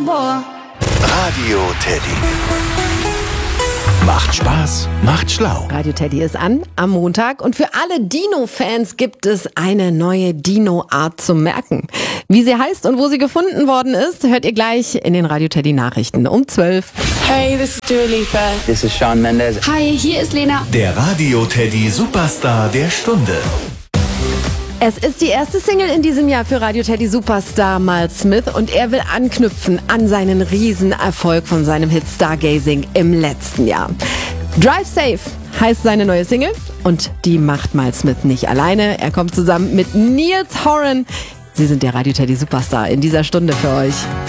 more. Radio Teddy. Macht Spaß, macht schlau. Radio Teddy ist an am Montag und für alle Dino-Fans gibt es eine neue Dino-Art zum Merken. Wie sie heißt und wo sie gefunden worden ist, hört ihr gleich in den Radio Teddy Nachrichten um 12. Hey, this is Dua Lipa. This is Shawn Mendes. Hi, hier ist Lena. Der Radio Teddy Superstar der Stunde. Es ist die erste Single in diesem Jahr für Radio Teddy Superstar Miles Smith und er will anknüpfen an seinen Riesenerfolg von seinem Hit Stargazing im letzten Jahr. Drive Safe heißt seine neue Single und die macht Miles Smith nicht alleine. Er kommt zusammen mit Niels Horan. Sie sind der Radio Teddy Superstar in dieser Stunde für euch.